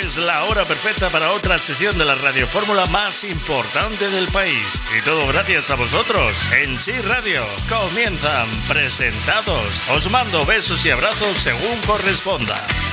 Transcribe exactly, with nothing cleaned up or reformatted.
Es la hora perfecta para otra sesión de la Radio Fórmula más importante del país. Y todo gracias a vosotros. En Sí Radio comienzan presentados. Os mando besos y abrazos según corresponda.